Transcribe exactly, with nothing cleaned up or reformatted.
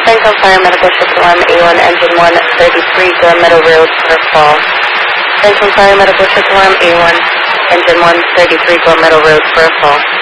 Franklin Fire Medical Ship Alarm A one, Engine one thirty-three, Glen Meadow Road for fall. Franklin Fire Medical Ship Alarm A one, Engine one thirty-three, Glen Meadow Road for fall.